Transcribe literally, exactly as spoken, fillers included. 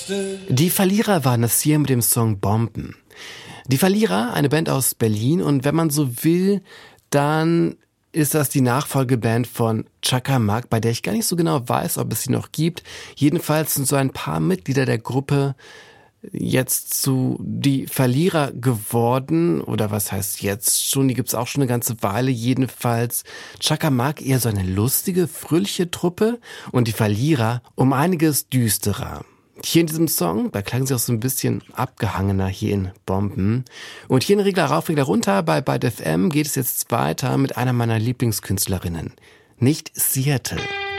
Die Verlierer waren das hier mit dem Song Bomben. Die Verlierer, eine Band aus Berlin, und wenn man so will, dann ist das die Nachfolgeband von Chaka Mak, bei der ich gar nicht so genau weiß, ob es sie noch gibt. Jedenfalls sind so ein paar Mitglieder der Gruppe jetzt zu die Verlierer geworden, oder was heißt jetzt schon, die gibt's auch schon eine ganze Weile. Jedenfalls Chaka Mak eher so eine lustige, fröhliche Truppe und die Verlierer um einiges düsterer. Hier in diesem Song, da klangen sie auch so ein bisschen abgehangener hier in Bomben. Und hier in Regler rauf, Regler runter bei Byte F M geht es jetzt weiter mit einer meiner Lieblingskünstlerinnen, nicht Seattle.